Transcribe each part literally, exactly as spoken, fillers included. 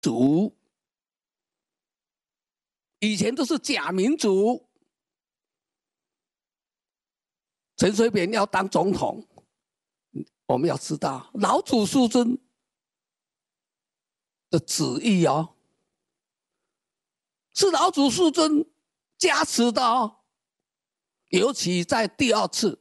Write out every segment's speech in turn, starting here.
主，以前都是假民主。陈水扁要当总统，我们要知道老祖师尊的旨意哦，是老祖师尊加持的哦。尤其在第二次，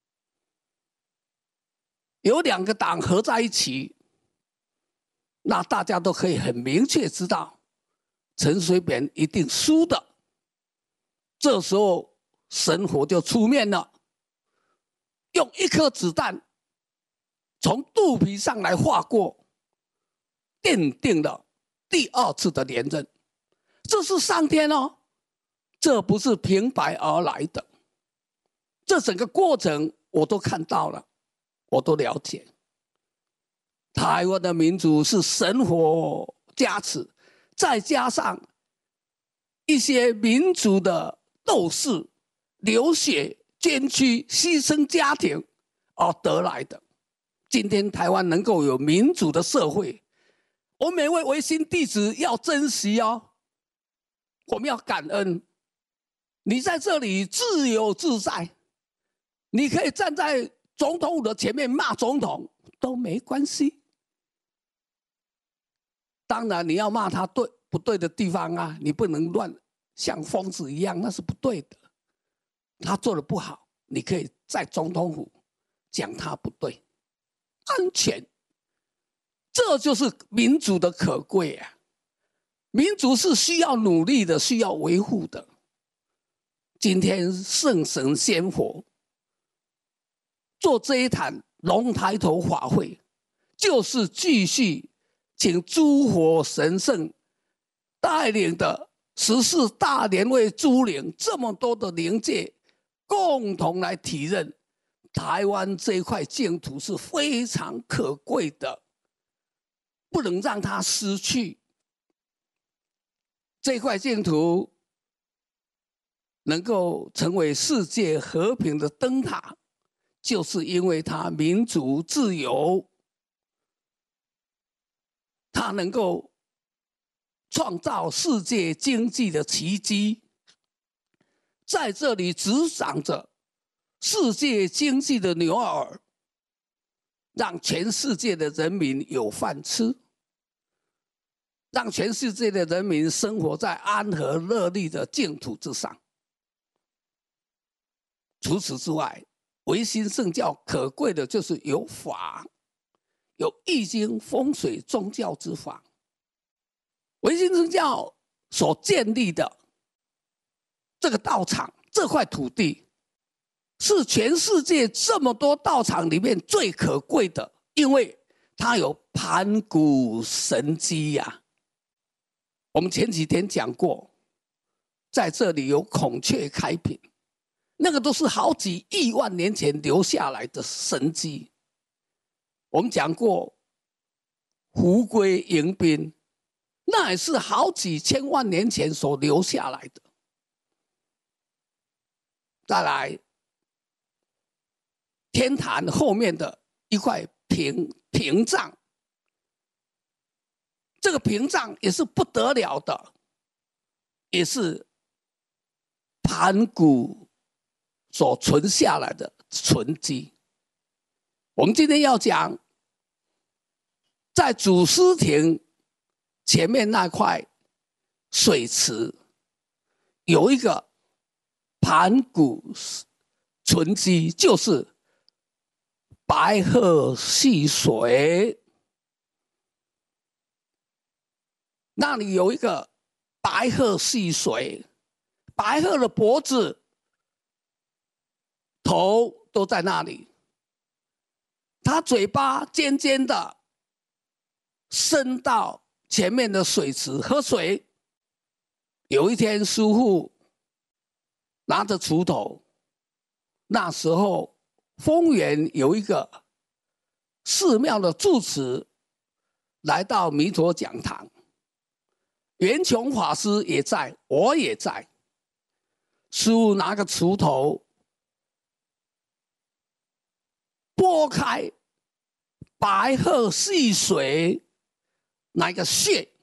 有两个党合在一起，那大家都可以很明确知道，陈水扁一定输的。这时候神佛就出面了。用一颗子弹从肚皮上来划过，奠定了第二次的连任。这是上天哦，这不是平白而来的。这整个过程我都看到了，我都了解。台湾的民主是神佛加持，再加上一些民主的斗士流血捐躯牺牲家庭而得来的。今天台湾能够有民主的社会，我们每位维新弟子要珍惜哦，我们要感恩。你在这里自由自在，你可以站在总统府的前面骂总统都没关系。当然你要骂他对不对的地方啊，你不能乱像疯子一样，那是不对的。他做的不好，你可以在总统府讲他不对。安全，这就是民主的可贵啊！民主是需要努力的，需要维护的。今天圣神仙佛做这一坛龙抬头法会，就是继续请诸佛神圣带领的十四大莲位诸灵这么多的灵界共同来体认台湾这一块净土是非常可贵的，不能让它失去。这块净土能够成为世界和平的灯塔，就是因为它民主自由，它能够创造世界经济的奇迹，在这里执掌着世界经济的牛耳，让全世界的人民有饭吃，让全世界的人民生活在安和乐利的净土之上。除此之外，维新圣教可贵的就是有法，有易经、风水、宗教之法。维新圣教所建立的这个道场，这块土地，是全世界这么多道场里面最可贵的，因为它有盘古神机呀、啊。我们前几天讲过，在这里有孔雀开屏，那个都是好几亿万年前留下来的神迹。我们讲过胡归迎宾，那也是好几千万年前所留下来的。再来，天坛后面的一块屏屏障，这个屏障也是不得了的，也是盘古所存下来的存迹。我们今天要讲，在祖师亭前面那块水池，有一个盘古存迹，就是白鹤戏水。那里有一个白鹤戏水，白鹤的脖子、头都在那里，它嘴巴尖尖的，伸到前面的水池喝水。有一天，师父拿着锄头，那时候丰原有一个寺庙的住持来到弥陀讲堂。圆琼法师也在，我也在。师父拿个锄头，拨开白鹤戏水那个穴，